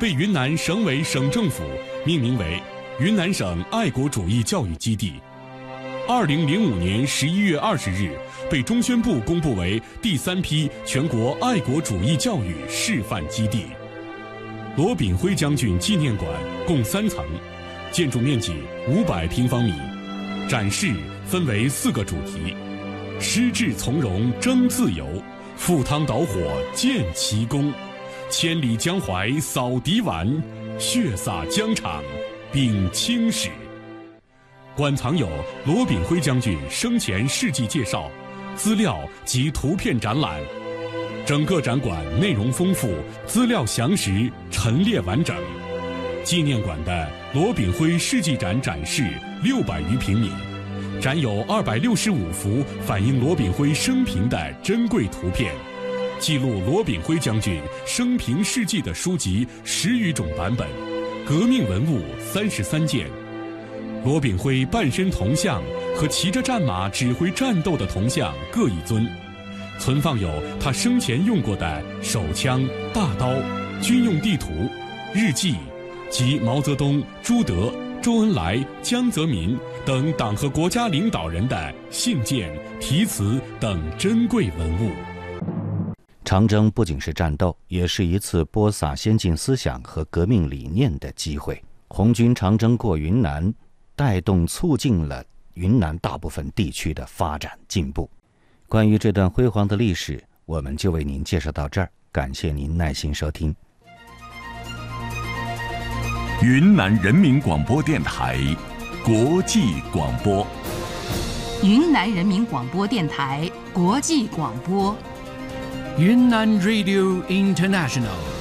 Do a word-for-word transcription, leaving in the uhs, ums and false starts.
被云南省委省政府命名为云南省爱国主义教育基地。二零零五年十一月二十日，被中宣部公布为第三批全国爱国主义教育示范基地。罗炳辉将军纪念馆共三层，建筑面积五百平方米，展示分为四个主题：矢志从容争自由，赴汤蹈火建奇功，千里江淮扫敌顽，血洒疆场秉青史。馆藏有罗炳辉将军生前事迹介绍、资料及图片展览。整个展馆内容丰富，资料详实，陈列完整。纪念馆的罗炳辉事迹展展示六百余平米，展有二百六十五幅反映罗炳辉生平的珍贵图片，记录罗炳辉将军生平事迹的书籍十余种版本，革命文物三十三件。罗炳辉半身铜像和骑着战马指挥战斗的铜像各一尊，存放有他生前用过的手枪、大刀、军用地图、日记及毛泽东、朱德、周恩来、江泽民等党和国家领导人的信件、题词等珍贵文物。 长征不仅是战斗，也是一次播撒先进思想和革命理念的机会。红军长征过云南，带动促进了云南大部分地区的发展进步。关于这段辉煌的历史，我们就为您介绍到这儿，感谢您耐心收听。 云南人民广播电台国际广播。 云南人民广播电台国际广播。 云南 Radio International。